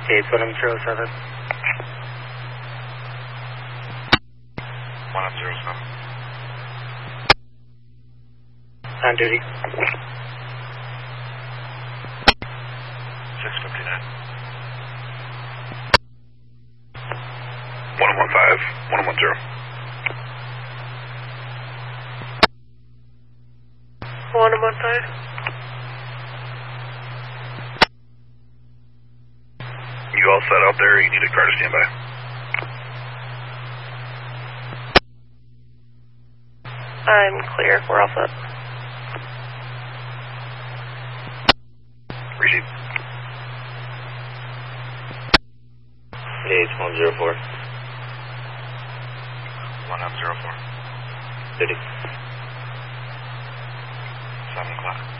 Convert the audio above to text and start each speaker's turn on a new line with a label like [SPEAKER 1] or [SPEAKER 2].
[SPEAKER 1] 8107.
[SPEAKER 2] 107.
[SPEAKER 1] On duty.
[SPEAKER 2] 659. 1115, 110.
[SPEAKER 3] 115.
[SPEAKER 2] You all set out there? You need a car to stand by.
[SPEAKER 3] I'm clear. We're all set.
[SPEAKER 2] Receive.
[SPEAKER 1] 8104.
[SPEAKER 2] 1904.
[SPEAKER 1] Duty.
[SPEAKER 2] 7 o'clock.